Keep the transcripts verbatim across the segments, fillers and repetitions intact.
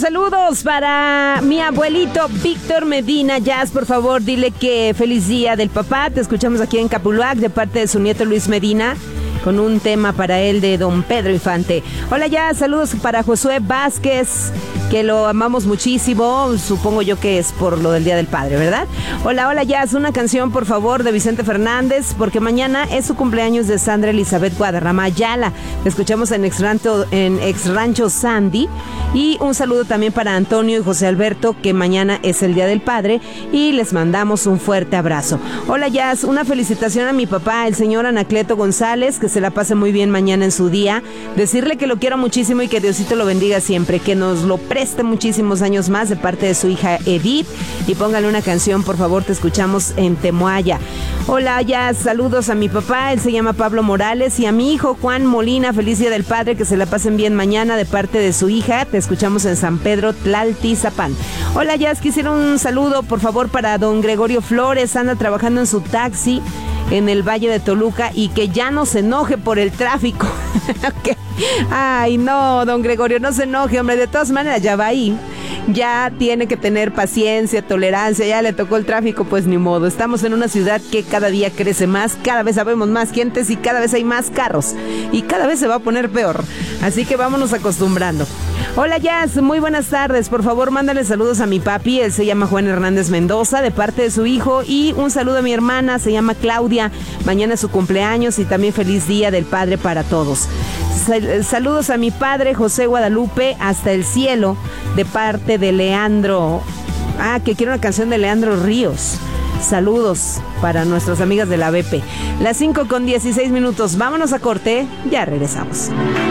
saludos para mi abuelito Víctor Medina. Jazz, por favor, dile que feliz día del papá. Te escuchamos aquí en Capuluac de parte de su nieto Luis Medina, con un tema para él de don Pedro Infante. Hola, Jazz, saludos para Josué Vázquez, que lo amamos muchísimo, supongo yo que es por lo del Día del Padre, ¿verdad? Hola, hola, Jazz, una canción, por favor, de Vicente Fernández, porque mañana es su cumpleaños de Sandra Elizabeth Guadarrama Ayala. La escuchamos en Ex Rancho, en Ex Rancho Sandy. Y un saludo también para Antonio y José Alberto, que mañana es el Día del Padre, y les mandamos un fuerte abrazo. Hola, Jazz, una felicitación a mi papá, el señor Anacleto González, que se la pase muy bien mañana en su día. Decirle que lo quiero muchísimo y que Diosito lo bendiga siempre, que nos lo preste muchísimos años más de parte de su hija Edith. Y póngale una canción, por favor, te escuchamos en Temoaya. Hola, Jazz, saludos a mi papá, él se llama Pablo Morales, y a mi hijo Juan Molina, feliz Día del Padre, que se la pasen bien mañana de parte de su hija. Te escuchamos en San Pedro Tlaltizapán. Hola, Jazz, quisiera un saludo, por favor, para don Gregorio Flores, anda trabajando en su taxi en el Valle de Toluca, y que ya no se enoje por el tráfico. Okay. Ay, no, don Gregorio, no se enoje, hombre, de todas maneras ya va ahí. Ya tiene que tener paciencia, tolerancia, ya le tocó el tráfico, pues ni modo. Estamos en una ciudad que cada día crece más, cada vez sabemos más gentes y cada vez hay más carros. Y cada vez se va a poner peor. Así que vámonos acostumbrando. Hola, Jazz, muy buenas tardes. Por favor, mándale saludos a mi papi, él se llama Juan Hernández Mendoza, de parte de su hijo. Y un saludo a mi hermana, se llama Claudia. Mañana es su cumpleaños y también feliz Día del Padre para todos. Saludos a mi padre José Guadalupe hasta el cielo, de parte de Leandro. Ah, que quiere una canción de Leandro Ríos. Saludos para nuestras amigas de la B P. Las cinco con dieciséis minutos. Vámonos a corte, ya regresamos.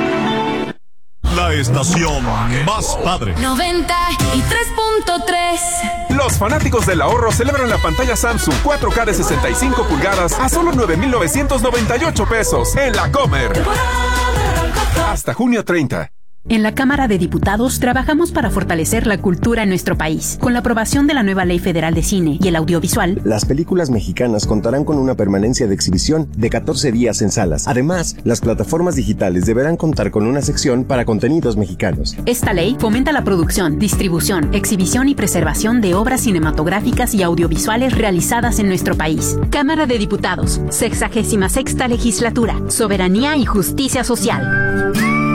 La estación más padre. noventa y tres punto tres. Los fanáticos del ahorro celebran la pantalla Samsung cuatro K de sesenta y cinco pulgadas a solo nueve mil novecientos noventa y ocho pesos en la Comer. Hasta junio treinta. En la Cámara de Diputados trabajamos para fortalecer la cultura en nuestro país. Con la aprobación de la nueva Ley Federal de Cine y el Audiovisual, las películas mexicanas contarán con una permanencia de exhibición de catorce días en salas. Además, las plataformas digitales deberán contar con una sección para contenidos mexicanos. Esta ley fomenta la producción, distribución, exhibición y preservación de obras cinematográficas y audiovisuales realizadas en nuestro país. Cámara de Diputados, sexagésima sexta legislatura, soberanía y justicia social.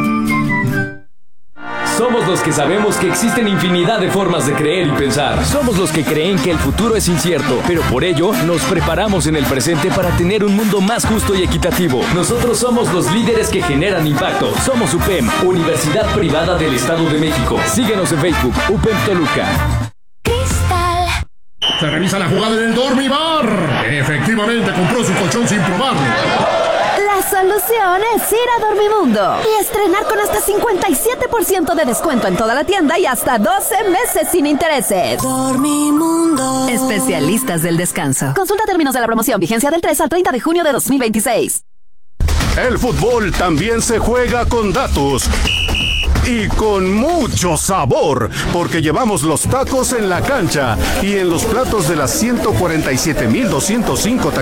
Somos los que sabemos que existen infinidad de formas de creer y pensar. Somos los que creen que el futuro es incierto, pero por ello nos preparamos en el presente para tener un mundo más justo y equitativo. Nosotros somos los líderes que generan impacto. Somos U P E M, Universidad Privada del Estado de México. Síguenos en Facebook, U P E M Toluca. Cristal. Se revisa la jugada en el Dormibar. Efectivamente compró su colchón sin probarlo. La solución es ir a Dormimundo y estrenar con hasta cincuenta y siete por ciento de descuento en toda la tienda y hasta doce meses sin intereses. Dormimundo. Especialistas del descanso. Consulta términos de la promoción, vigencia del tres al treinta de junio de dos mil veintiséis. El fútbol también se juega con datos. Y con mucho sabor, porque llevamos los tacos en la cancha y en los platos de las ciento cuarenta y siete mil doscientos cinco